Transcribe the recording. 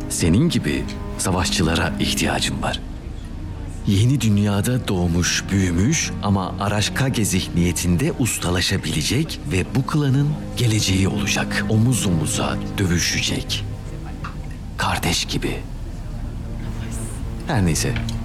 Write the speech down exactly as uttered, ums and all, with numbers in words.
Senin gibi savaşçılara ihtiyacım var. Yeni dünyada doğmuş, büyümüş ama Araşkage zihniyetinde ustalaşabilecek ve bu klanın geleceği olacak. Omuz omuza dövüşecek. Kardeş gibi. Her neyse.